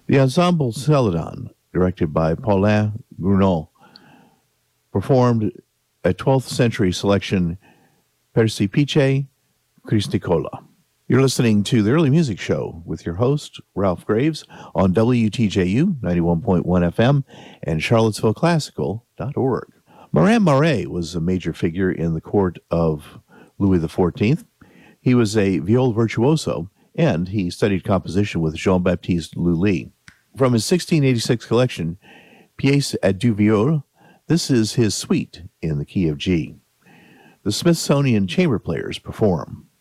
The ensemble Celadon, directed by Paulin Gounod, performed a 12th century selection Persipice Christicola. You're listening to the Early Music Show with your host, Ralph Graves, on WTJU 91.1 FM and CharlottesvilleClassical.org. Morin Marais was a major figure in the court of Louis XIV. He was a viol virtuoso, and he studied composition with Jean-Baptiste Lully. From his 1686 collection, Pièces à deux viols, this is his suite in the key of G. The Smithsonian Chamber Players perform.